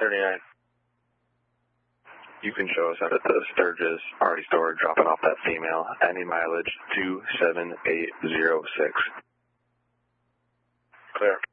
39. You can show us out at the Sturgis Party Store, dropping off that female. Any mileage 27806. Clear.